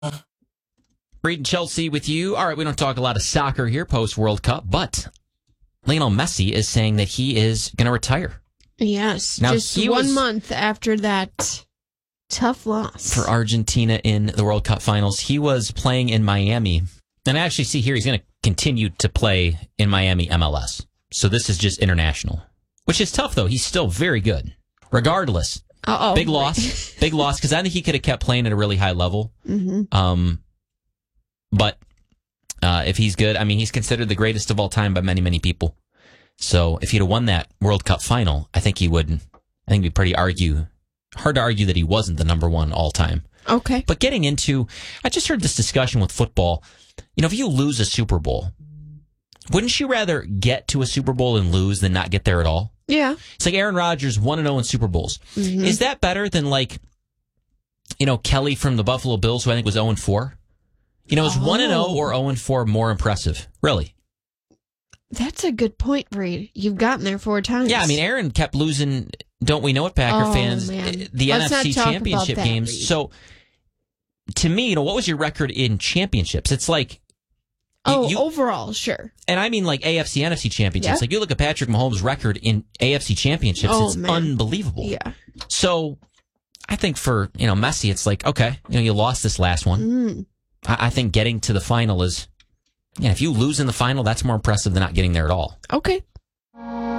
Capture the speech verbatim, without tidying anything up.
Reed and Chelsea with you. All right, we don't talk a lot of soccer here post-World Cup, but Lionel Messi is saying that he is going to retire. Yes, now, just he one was, month after that tough loss. For Argentina in the World Cup finals, he was playing in Miami. And I actually see here he's going to continue to play in Miami M L S. So this is just international, which is tough, though. He's still very good. Regardless, Uh-oh. big loss, big loss, because I think he could have kept playing at a really high level. Mm-hmm. Um, but uh, if he's good, I mean, he's considered the greatest of all time by many, many people. So if he'd have won that World Cup final, I think he would. I think it'd be pretty argue, hard to argue that he wasn't the number one all time. Okay. But getting into, I just heard this discussion with football. You know, if you lose a Super Bowl, wouldn't you rather get to a Super Bowl and lose than not get there at all? Yeah. It's like Aaron Rodgers one and oh in Super Bowls. Mm-hmm. Is that better than, like, you know, Kelly from the Buffalo Bills, who I think was oh and four? You know, is oh. one and oh or oh and four more impressive? Really? That's a good point, Reed. You've gotten there four times. Yeah, I mean, Aaron kept losing, don't we know it, Packer oh, fans, man. the Let's N F C not talk championship about that, games. Reed. So, to me, you know, what was your record in championships? It's like... Oh, you, overall, sure. And I mean like A F C, N F C championships. Yeah. Like you look at Patrick Mahomes' record in A F C championships, oh, it's man. unbelievable. Yeah. So I think for, you know, Messi, it's like, okay, you know, you lost this last one. Mm. I, I think getting to the final is, yeah, if you lose in the final, that's more impressive than not getting there at all. Okay.